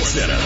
Center.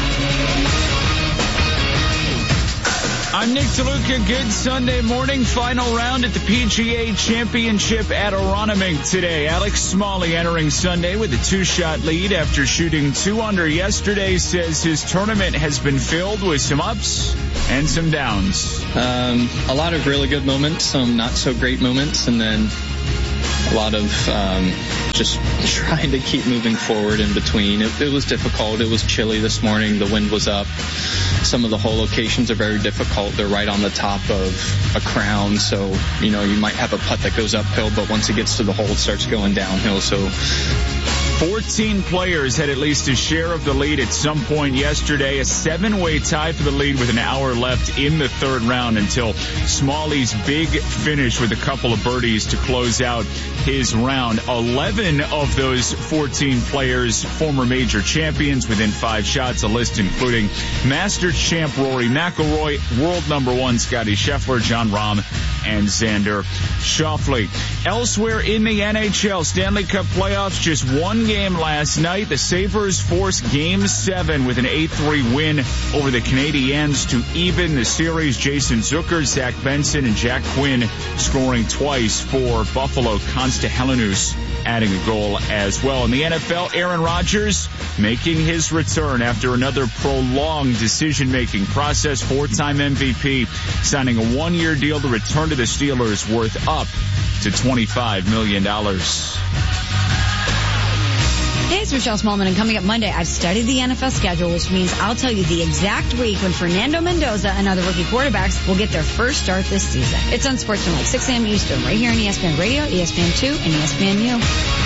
I'm Nick DeLuca. Good Sunday morning. Final round at the PGA Championship at Aronimink today. Alex Smalley entering Sunday with a 2-shot lead after shooting 2 under yesterday. Says his tournament has been filled with some ups and some downs. A lot of really good moments, some not so great moments, and then a lot of just trying to keep moving forward in between. It was difficult. It was chilly this morning. The wind was up. Some of the hole locations are very difficult. They're right on the top of a crown, so, you might have a putt that goes uphill, but once it gets to the hole, it starts going downhill. So 14 players had at least a share of the lead at some point yesterday. A 7-way tie for the lead with an hour left in the third round until Smalley's big finish with a couple of birdies to close out his round. 11 of those 14 players, former major champions within 5 shots, a list including Masters champ Rory McIlroy, world number 1 Scottie Scheffler, Jon Rahm, and Xander Schauffele. Elsewhere in the NHL, Stanley Cup playoffs, just one game last night. The Sabres forced Game 7 with an 8-3 win over the Canadiens to even the series. Jason Zucker, Zach Benson, and Jack Quinn scoring twice for Buffalo. Konsta Helenius adding a goal as well. In the NFL, Aaron Rodgers making his return after another prolonged decision-making process. 4-time MVP, signing a 1-year deal to return to the Steelers worth up to $25 million. Hey, it's Rochelle Smallman, and coming up Monday, I've studied the NFL schedule, which means I'll tell you the exact week when Fernando Mendoza and other rookie quarterbacks will get their first start this season. It's on Sportsman, 6 a.m. Eastern, right here on ESPN Radio, ESPN2, and ESPNU.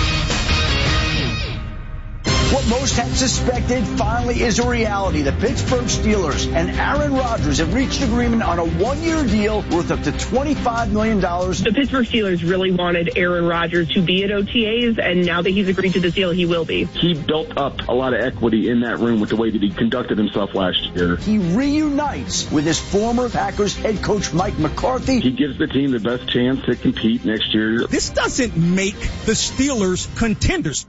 What most had suspected finally is a reality. The Pittsburgh Steelers and Aaron Rodgers have reached agreement on a 1-year deal worth up to $25 million. The Pittsburgh Steelers really wanted Aaron Rodgers to be at OTAs, and now that he's agreed to this deal, he will be. He built up a lot of equity in that room with the way that he conducted himself last year. He reunites with his former Packers head coach Mike McCarthy. He gives the team the best chance to compete next year. This doesn't make the Steelers contenders.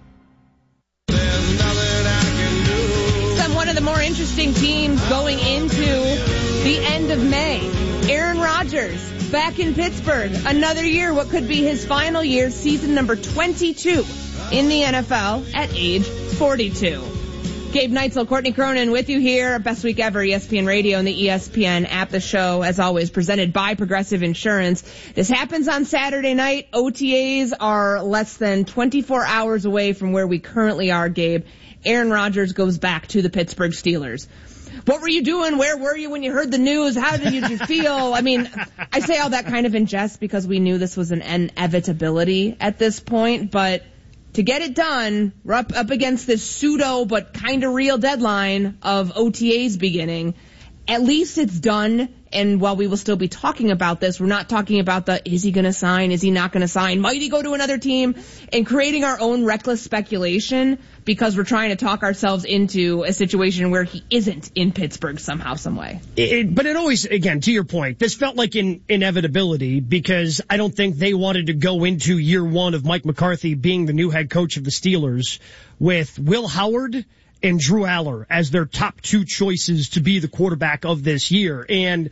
One of the more interesting teams going into the end of May. Aaron Rodgers back in Pittsburgh. Another year, what could be his final year, season number 22 in the NFL at age 42. Gabe Neitzel, Courtney Cronin with you here. Best week ever, ESPN Radio and the ESPN app. The show, as always, presented by Progressive Insurance. This happens on Saturday night. OTAs are less than 24 hours away from where we currently are, Gabe. Aaron Rodgers goes back to the Pittsburgh Steelers. What were you doing? Where were you when you heard the news? How did you feel? I mean, I say all that kind of in jest because we knew this was an inevitability at this point, but to get it done, we're up against this pseudo but kind of real deadline of OTAs beginning. At least it's done. And while we will still be talking about this, we're not talking about is he going to sign? Is he not going to sign? Might he go to another team? And creating our own reckless speculation because we're trying to talk ourselves into a situation where he isn't in Pittsburgh somehow, some way. But it always, again, to your point, this felt like an inevitability because I don't think they wanted to go into year one of Mike McCarthy being the new head coach of the Steelers with Will Howard and Drew Aller as their top 2 choices to be the quarterback of this year. And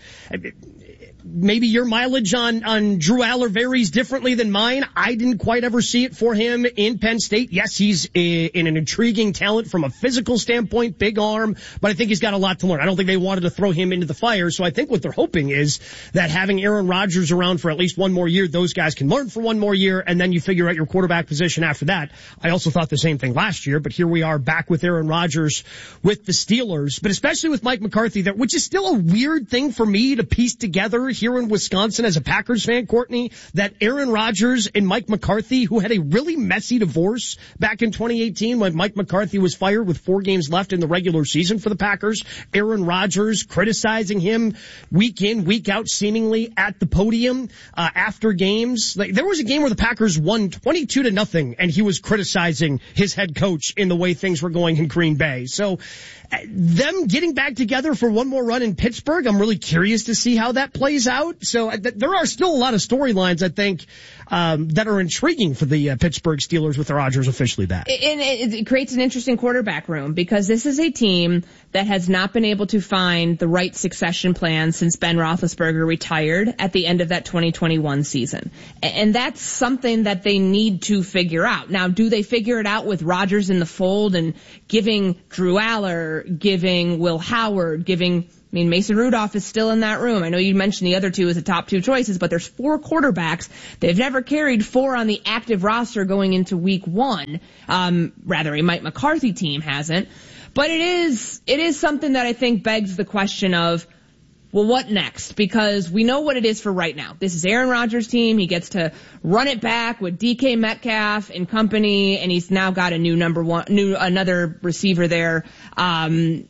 maybe your mileage on Drew Aller varies differently than mine. I didn't quite ever see it for him in Penn State. Yes, he's in an intriguing talent from a physical standpoint, big arm, but I think he's got a lot to learn. I don't think they wanted to throw him into the fire. So I think what they're hoping is that having Aaron Rodgers around for at least one more year, those guys can learn for one more year, and then you figure out your quarterback position after that. I also thought the same thing last year, but here we are back with Aaron Rodgers with the Steelers, but especially with Mike McCarthy there, which is still a weird thing for me to piece together here in Wisconsin as a Packers fan, Courtney, that Aaron Rodgers and Mike McCarthy, who had a really messy divorce back in 2018 when Mike McCarthy was fired with 4 games left in the regular season for the Packers, Aaron Rodgers criticizing him week in, week out, seemingly at the podium after games. Like, there was a game where the Packers won 22-0, and he was criticizing his head coach in the way things were going in Green Bay. So them getting back together for one more run in Pittsburgh, I'm really curious to see how that plays plays out. So there are still a lot of storylines, I think, that are intriguing for the Pittsburgh Steelers with Rodgers officially back. And it creates an interesting quarterback room because this is a team that has not been able to find the right succession plan since Ben Roethlisberger retired at the end of that 2021 season. And that's something that they need to figure out. Now, do they figure it out with Rodgers in the fold and giving Drew Aller, giving Will Howard, Mason Rudolph is still in that room. I know you mentioned the other two as the top two choices, but there's 4 quarterbacks. They've never carried 4 on the active roster going into week 1. Rather, a Mike McCarthy team hasn't. But it is something that I think begs the question of, well, what next? Because we know what it is for right now. This is Aaron Rodgers' team. He gets to run it back with DK Metcalf and company, and he's now got a another receiver there. They've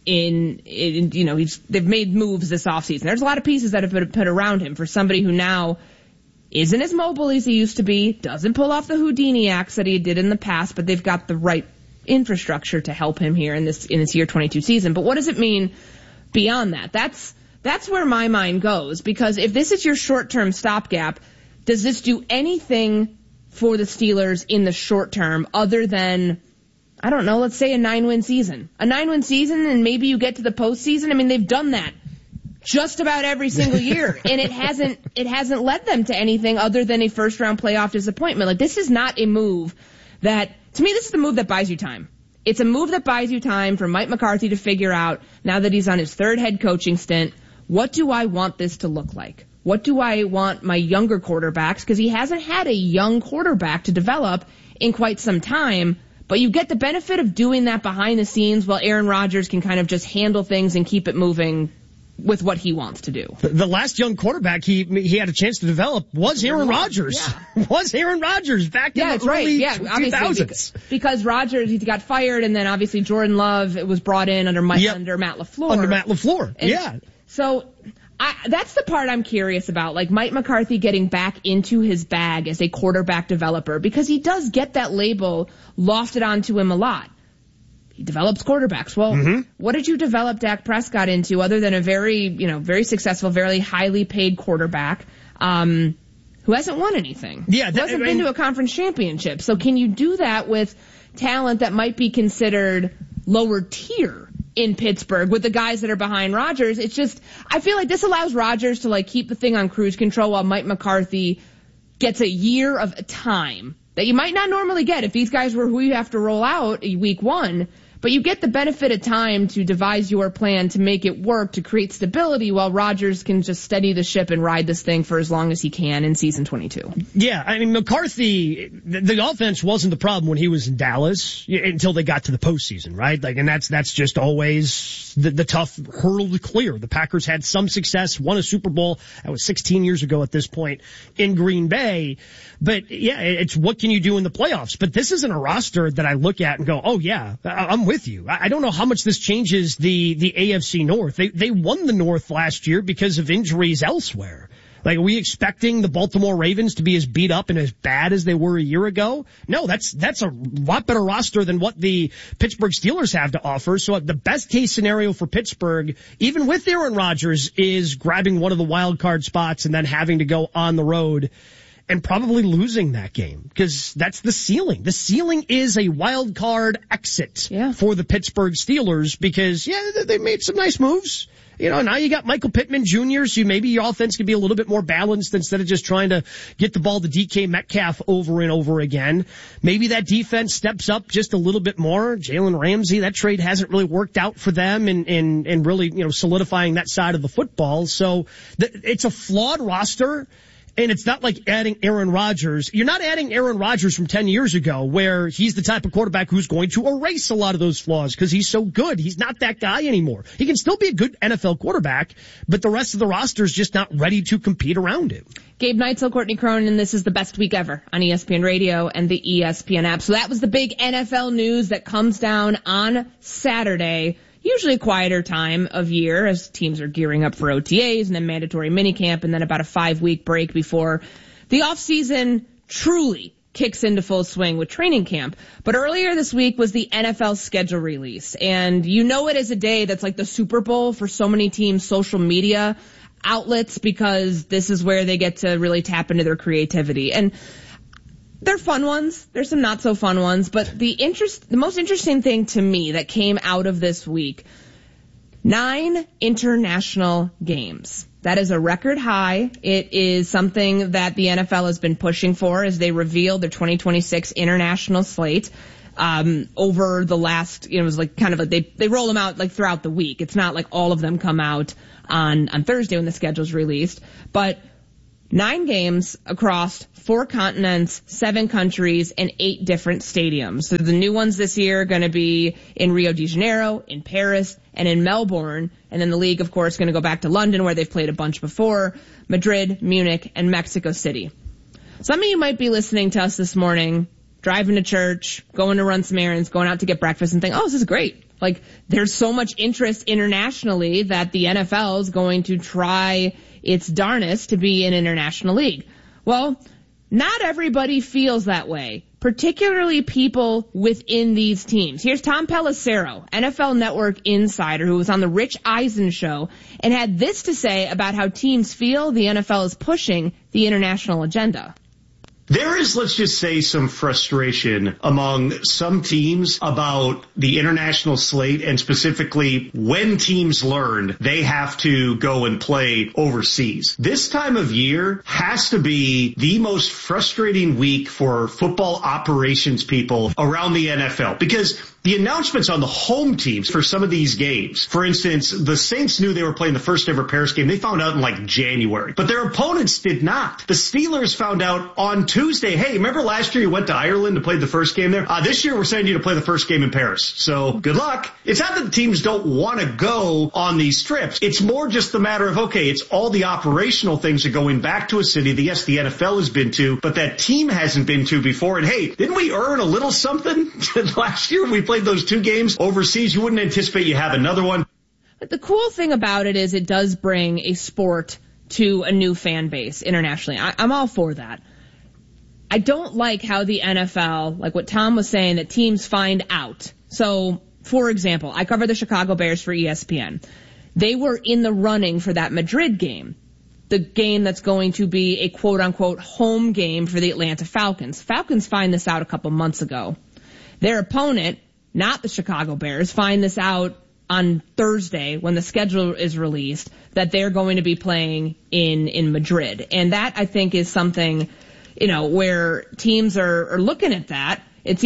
made moves this offseason. There's a lot of pieces that have been put around him for somebody who now isn't as mobile as he used to be, doesn't pull off the Houdini acts that he did in the past, but they've got the right infrastructure to help him here in this year 22 season. But what does it mean beyond that? That's where my mind goes, because if this is your short-term stopgap, does this do anything for the Steelers in the short term other than, I don't know, let's say a 9-win season? A 9-win season and maybe you get to the postseason? I mean, they've done that just about every single year, and it hasn't led them to anything other than a first-round playoff disappointment. Like, this is not a move that, to me, this is the move that buys you time. It's a move that buys you time for Mike McCarthy to figure out, now that he's on his 3rd head coaching stint, what do I want this to look like? What do I want my younger quarterbacks? Because he hasn't had a young quarterback to develop in quite some time, but you get the benefit of doing that behind the scenes while Aaron Rodgers can kind of just handle things and keep it moving with what he wants to do. The last young quarterback he had a chance to develop was Aaron Rodgers. Yeah. Was Aaron Rodgers back in the early 2000s. Because Rodgers, he got fired, and then obviously Jordan Love was brought in under Matt LaFleur. Under Matt LaFleur, yeah. So that's the part I'm curious about, like Mike McCarthy getting back into his bag as a quarterback developer, because he does get that label lofted onto him a lot. He develops quarterbacks. Well, What did you develop Dak Prescott into other than a very successful, very highly paid quarterback who hasn't won anything? Yeah, who hasn't been to a conference championship. So can you do that with talent that might be considered lower tier in Pittsburgh with the guys that are behind Rodgers? It's just, I feel like this allows Rodgers to keep the thing on cruise control while Mike McCarthy gets a year of time that you might not normally get if these guys were who you have to roll out week 1. But you get the benefit of time to devise your plan to make it work, to create stability, while Rodgers can just steady the ship and ride this thing for as long as he can in season 22. Yeah, I mean, McCarthy, the offense wasn't the problem when he was in Dallas until they got to the postseason, right? And that's just always the tough hurdle to clear. The Packers had some success, won a Super Bowl. That was 16 years ago at this point in Green Bay. But yeah, it's what can you do in the playoffs? But this isn't a roster that I look at and go, oh yeah, I'm with you. I don't know how much this changes the AFC North. They won the North last year because of injuries elsewhere. Are we expecting the Baltimore Ravens to be as beat up and as bad as they were a year ago? No, that's a lot better roster than what the Pittsburgh Steelers have to offer. So the best case scenario for Pittsburgh, even with Aaron Rodgers, is grabbing one of the wild card spots and then having to go on the road and probably losing that game, because that's the ceiling. The ceiling is a wild card exit for the Pittsburgh Steelers, because they made some nice moves. Now you got Michael Pittman Jr., so maybe your offense can be a little bit more balanced instead of just trying to get the ball to DK Metcalf over and over again. Maybe that defense steps up just a little bit more. Jalen Ramsey, that trade hasn't really worked out for them and really, solidifying that side of the football. So it's a flawed roster. And it's not like adding Aaron Rodgers. You're not adding Aaron Rodgers from 10 years ago, where he's the type of quarterback who's going to erase a lot of those flaws because he's so good. He's not that guy anymore. He can still be a good NFL quarterback, but the rest of the roster is just not ready to compete around him. Gabe Neitzel, Courtney Cronin, this is the best week ever on ESPN Radio and the ESPN app. So that was the big NFL news that comes down on Saturday. Usually a quieter time of year as teams are gearing up for OTAs and then mandatory minicamp and then about a 5-week break before the offseason truly kicks into full swing with training camp. But earlier this week was the NFL schedule release. And it as a day that's like the Super Bowl for so many teams' social media. outlets because this is where they get to really tap into their creativity. And they're fun ones. There's some not so fun ones, but the most interesting thing to me that came out of this week, 9 international games. That is a record high. It is something that the NFL has been pushing for as they revealed their 2026 international slate. Over the last, it was like kind of like they roll them out like throughout the week. It's not like all of them come out on Thursday when the schedule's released, but 9 games across 4 continents, 7 countries, and 8 different stadiums. So the new ones this year are going to be in Rio de Janeiro, in Paris, and in Melbourne. And then the league, of course, going to go back to London where they've played a bunch before, Madrid, Munich, and Mexico City. Some of you might be listening to us this morning, driving to church, going to run some errands, going out to get breakfast and think, oh, this is great. Like, there's so much interest internationally that the NFL is going to try its darnest to be an international league. Well, not everybody feels that way, particularly people within these teams. Here's Tom Pelissero, NFL Network insider, who was on the Rich Eisen show and had this to say about how teams feel the NFL is pushing the international agenda. There is, let's just say, some frustration among some teams about the international slate, and specifically when teams learn they have to go and play overseas. This time of year has to be the most frustrating week for football operations people around the NFL, because the announcements on the home teams for some of these games, for instance, the Saints knew they were playing the first ever Paris game. They found out in like January, but their opponents did not. The Steelers found out on Tuesday, hey, remember last year you went to Ireland to play the first game there? This year we're sending you to play the first game in Paris. So good luck. It's not that the teams don't want to go on these trips. It's more just the matter of, okay, it's all the operational things of going back to a city that, yes, the NFL has been to, but that team hasn't been to before. And hey, didn't we earn a little something last year when we played those 2 games overseas? You wouldn't anticipate you have another one. But the cool thing about it is it does bring a sport to a new fan base internationally. I'm all for that. I don't like how the NFL, like what Tom was saying, that teams find out. So, for example, I cover the Chicago Bears for ESPN. They were in the running for that Madrid game, the game that's going to be a quote-unquote home game for the Atlanta Falcons. Falcons find this out a couple months ago. Their opponent, not the Chicago Bears, find this out on Thursday when the schedule is released that they're going to be playing in Madrid. And that, I think, is something, where teams are looking at that. It's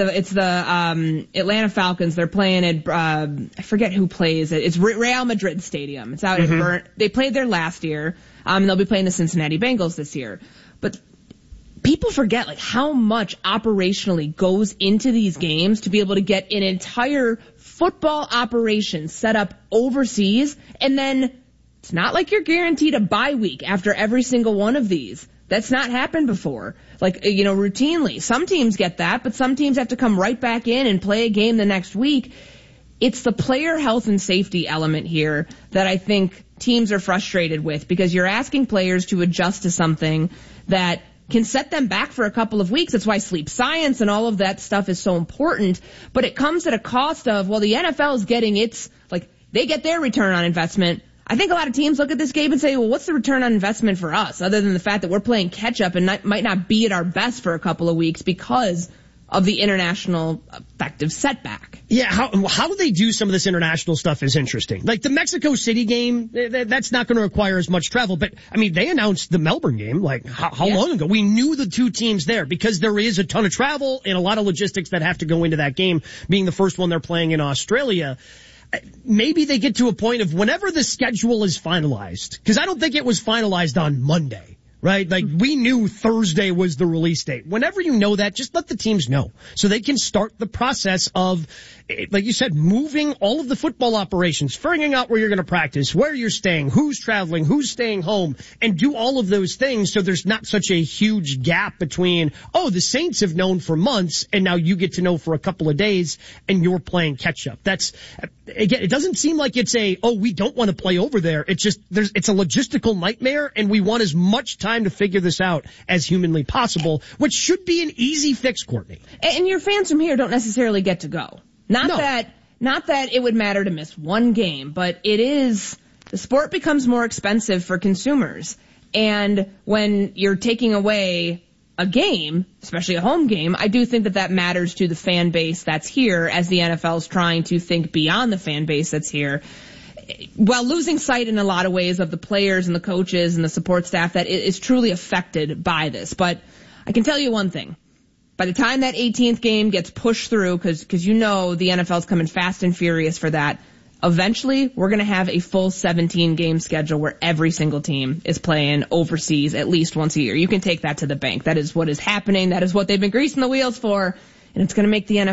the Atlanta Falcons. They're playing at, I forget who plays it. It's Real Madrid Stadium. It's out in Burnt. They played there last year. And they'll be playing the Cincinnati Bengals this year. But people forget like how much operationally goes into these games to be able to get an entire football operation set up overseas. And then it's not like you're guaranteed a bye week after every single one of these. That's not happened before. Like, routinely. Some teams get that, but some teams have to come right back in and play a game the next week. It's the player health and safety element here that I think teams are frustrated with, because you're asking players to adjust to something that can set them back for a couple of weeks. That's why sleep science and all of that stuff is so important. But it comes at a cost of, well, the NFL is getting they get their return on investment. I think a lot of teams look at this game and say, well, what's the return on investment for us, other than the fact that we're playing catch up and might not be at our best for a couple of weeks because of the international effective setback. Yeah, how they do some of this international stuff is interesting. Like the Mexico City game, that's not going to require as much travel. But, I mean, they announced the Melbourne game, like, how long ago? We knew the 2 teams there because there is a ton of travel and a lot of logistics that have to go into that game, being the first one they're playing in Australia. Maybe they get to a point of whenever the schedule is finalized, because I don't think it was finalized on Monday. Right? Like, we knew Thursday was the release date. Whenever you know that, just let the teams know so they can start the process of, like you said, moving all of the football operations, figuring out where you're going to practice, where you're staying, who's traveling, who's staying home, and do all of those things so there's not such a huge gap between, the Saints have known for months and now you get to know for a couple of days and you're playing catch up. That's, again, it doesn't seem like it's we don't want to play over there. It's just, it's a logistical nightmare and we want as much time to figure this out as humanly possible, which should be an easy fix, Courtney. And your fans from here don't necessarily get to go. Not that it would matter to miss one game, but it is the sport becomes more expensive for consumers. And when you're taking away a game, especially a home game, I do think that matters to the fan base that's here as the NFL is trying to think beyond the fan base that's here, while losing sight in a lot of ways of the players and the coaches and the support staff that is truly affected by this. But I can tell you one thing. By the time that 18th game gets pushed through, because the NFL's coming fast and furious for that, eventually we're going to have a full 17-game schedule where every single team is playing overseas at least once a year. You can take that to the bank. That is what is happening. That is what they've been greasing the wheels for, and it's going to make the NFL